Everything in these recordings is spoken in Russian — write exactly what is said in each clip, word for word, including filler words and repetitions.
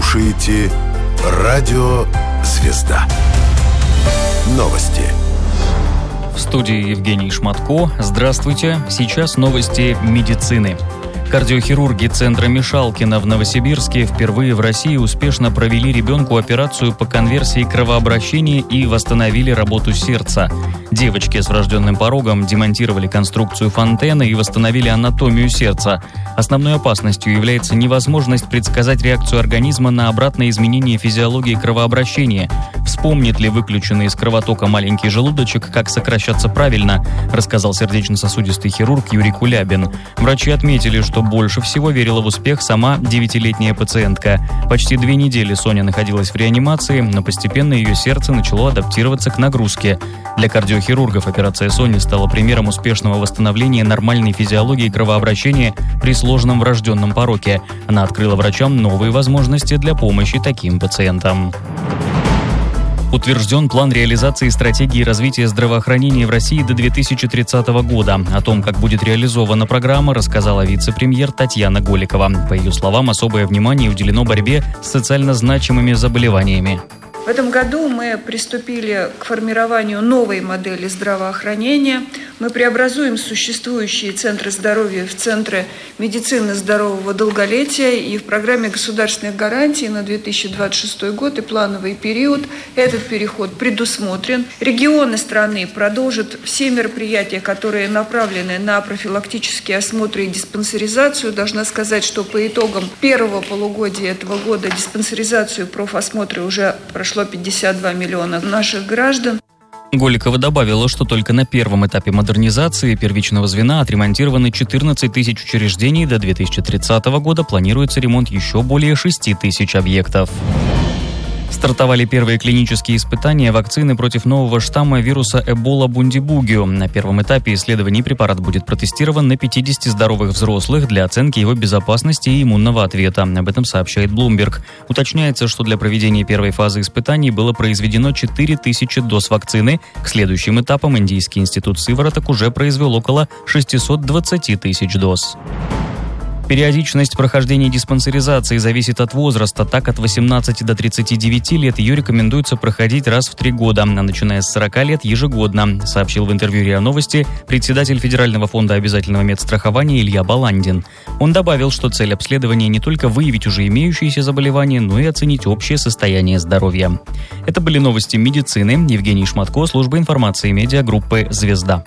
слушаете Радио Звезда. Новости. В студии Евгений Шматко. Здравствуйте. Сейчас новости медицины. Кардиохирурги центра Мишалкина в Новосибирске впервые в России успешно провели ребенку операцию по конверсии кровообращения и восстановили работу сердца. Девочки с врожденным порогом демонтировали конструкцию фонтена и восстановили анатомию сердца. Основной опасностью является невозможность предсказать реакцию организма на обратное изменение физиологии кровообращения. Вспомнит ли выключенный из кровотока маленький желудочек, как сокращаться правильно, рассказал сердечно-сосудистый хирург Юрий Кулябин. Врачи отметили, что больше всего верила в успех сама девятилетняя пациентка. Почти две недели Соня находилась в реанимации, но постепенно ее сердце начало адаптироваться к нагрузке. Для кардиохирургов операция Сони стала примером успешного восстановления нормальной физиологии кровообращения при сложном врожденном пороке. Она открыла врачам новые возможности для помощи таким пациентам. Утвержден план реализации стратегии развития здравоохранения в России до две тысячи тридцатого года. О том, как будет реализована программа, рассказала вице-премьер Татьяна Голикова. По ее словам, особое внимание уделено борьбе с социально значимыми заболеваниями. В этом году мы приступили к формированию новой модели здравоохранения. Мы преобразуем существующие центры здоровья в центры медицины здорового долголетия. И в программе государственных гарантий на две тысячи двадцать шестой год и плановый период этот переход предусмотрен. Регионы страны продолжат все мероприятия, которые направлены на профилактические осмотры и диспансеризацию. Должна сказать, что по итогам первого полугодия этого года диспансеризацию и профосмотры уже прошло пятьдесят два миллиона наших граждан. Голикова добавила, что только на первом этапе модернизации первичного звена отремонтированы четырнадцать тысяч учреждений. До две тысячи тридцатого года планируется ремонт еще более шести тысяч объектов. Стартовали первые клинические испытания вакцины против нового штамма вируса Эбола Бундибугио. На первом этапе исследований препарат будет протестирован на пятидесяти здоровых взрослых для оценки его безопасности и иммунного ответа. Об этом сообщает Bloomberg. Уточняется, что для проведения первой фазы испытаний было произведено четыре тысячи доз вакцины. К следующим этапам Индийский институт сывороток уже произвел около шестисот двадцати тысяч доз. Периодичность прохождения диспансеризации зависит от возраста. Так, от восемнадцати до тридцати девяти лет ее рекомендуется проходить раз в три года, а начиная с сорока лет ежегодно, сообщил в интервью РИА Новости председатель Федерального фонда обязательного медстрахования Илья Баландин. Он добавил, что цель обследования не только выявить уже имеющиеся заболевания, но и оценить общее состояние здоровья. Это были новости медицины. Евгений Шматко, служба информации медиагруппы «Звезда».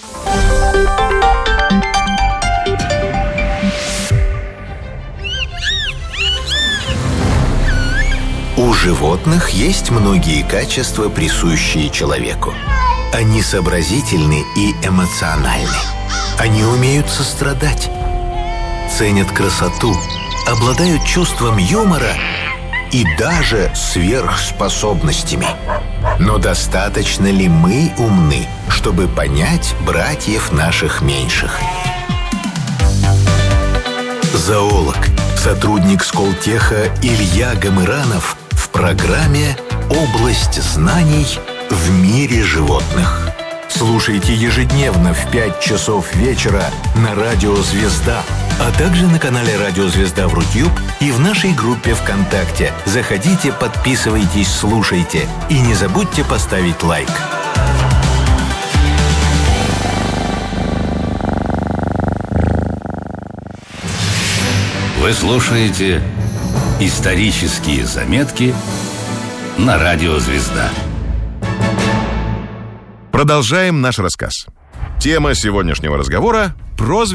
У животных есть многие качества, присущие человеку. Они сообразительны и эмоциональны. Они умеют сострадать, ценят красоту, обладают чувством юмора и даже сверхспособностями. Но достаточно ли мы умны, чтобы понять братьев наших меньших? Зоолог, сотрудник Сколтеха Илья Гамыранов в программе «Область знаний в мире животных». Слушайте ежедневно в пять часов вечера на Радио Звезда, а также на канале Радио Звезда в Рутюб и в нашей группе ВКонтакте. Заходите, подписывайтесь, слушайте и не забудьте поставить лайк. Вы слушаете «Исторические заметки» на Радио Звезда. Продолжаем наш рассказ. Тема сегодняшнего разговора – прозвище